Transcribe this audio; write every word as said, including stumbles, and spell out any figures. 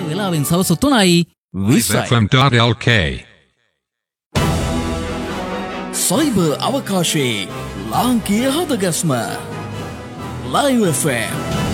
වෙලාවෙන් සවස තුනයි විස්සයි. සයිබර් අවකාශයේ ලාංකීය හදගස්ම ලයිව් එෆ් එම්